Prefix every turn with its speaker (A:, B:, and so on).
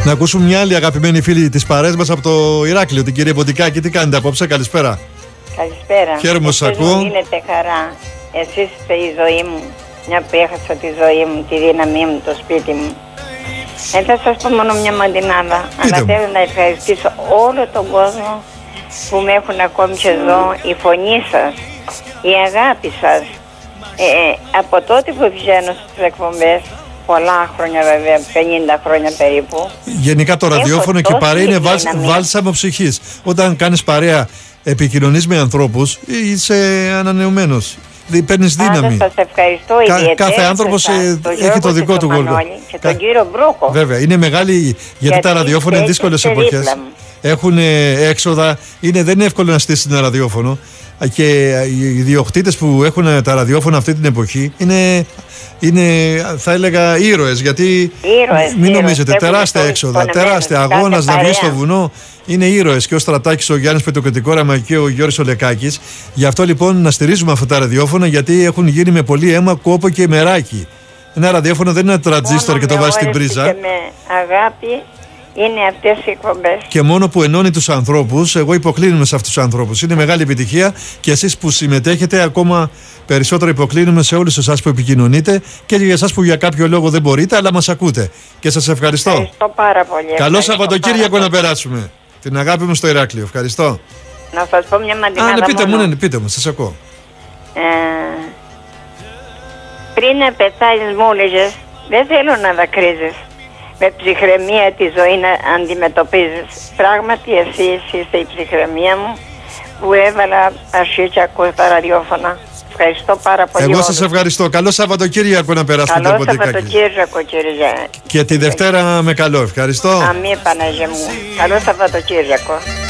A: Να ακούσουμε μια άλλη αγαπημένη φίλη της παρέας μας από το Ηράκλειο, την κυρία Ποντικάκη. Τι κάνετε απόψε, καλησπέρα.
B: Καλησπέρα.
A: Χαίρομαι που σας ακούω.
B: Μου γίνεται χαρά. Εσείς είστε η ζωή μου. Μια που έχασα τη ζωή μου, τη δύναμή μου, το σπίτι μου. Θα σας πω μόνο μια μαντινάδα. Αλλά θέλω να ευχαριστήσω όλο τον κόσμο που με έχουν ακόμη και εδώ. Η φωνή σας, η αγάπη σας. Από τότε που βγαίνω στις εκπομπές, πολλά χρόνια βέβαια, 50 χρόνια περίπου.
A: Γενικά το ραδιόφωνο και η παρέα είναι βάλσαμο ψυχής. Όταν κάνεις παρέα, επικοινωνείς με ανθρώπους, είσαι ανανεωμένος. Παίρνεις δύναμη.
B: Σας ευχαριστώ ιδιαίτερα.
A: Κάθε άνθρωπος έχει το δικό του κόλπο.
B: Και τον κύριο Μπρούκο.
A: Βέβαια, είναι μεγάλη, γιατί τα ραδιόφωνα είναι δύσκολες εποχές. Έχουν έξοδα, δεν είναι εύκολο να στήσεις ένα ραδιόφωνο. Και οι ιδιοκτήτες που έχουν τα ραδιόφωνα αυτή την εποχή είναι θα έλεγα ήρωες, γιατί μην νομίζετε, τεράστια έξοδα, τεράστια αγώνας να βγει στο βουνό. Είναι ήρωες και ο Στρατάκης, ο Γιάννης Πετροκοτικόραμα και ο Γιώργης Ολεκάκης. Γι' αυτό λοιπόν να στηρίζουμε αυτά τα ραδιόφωνα, γιατί έχουν γίνει με πολύ αίμα, κόπο και μεράκι. Ένα ραδιόφωνο δεν είναι ένα τραντζίστορ και το βάζει στην πρίζα.
B: Και με αγάπη είναι αυτές οι εκπομπές.
A: Και μόνο που ενώνει τους ανθρώπους, εγώ υποκλίνουμε σε αυτούς τους ανθρώπους. Είναι μεγάλη επιτυχία και εσείς που συμμετέχετε, ακόμα περισσότερο υποκλίνουμε σε όλους εσάς που επικοινωνείτε και για εσάς που για κάποιο λόγο δεν μπορείτε, αλλά μας ακούτε. Και σας ευχαριστώ.
B: Ευχαριστώ πάρα πολύ.
A: Καλό Σαββατοκύριακο να περάσουμε. Την αγάπη μου στο Ηράκλειο. Ευχαριστώ.
B: Να σας πω μια μαντινάδα.
A: Πείτε μου, σας ακούω.
B: Πριν να πεθάνεις μου έλεγες, δεν θέλω να δακρύζεις. Με ψυχραιμία τη ζωή να αντιμετωπίζεις. Πράγματι εσείς είστε η ψυχραιμία μου που έβαλα αρχή ακούω τα ραδιόφωνα. Ευχαριστώ πάρα πολύ.
A: Εγώ σας ευχαριστώ. Καλό Σαββατοκύριακο να περάσουμε.
B: Καλό Σαββατοκύριακο, κύριε.
A: Και τη Δευτέρα με καλό. Ευχαριστώ.
B: Αμήν, Παναγία μου. Καλό Σαββατοκύριακο.